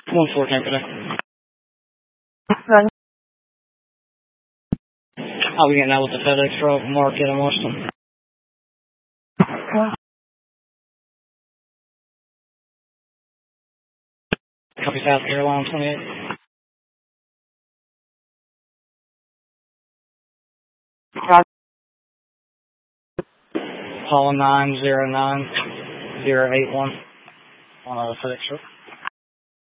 1-4 Tampa Bay. I'll be getting out with the FedEx truck market in Washington. Copy South Carolina 28. Paula 909081 on the FedEx truck.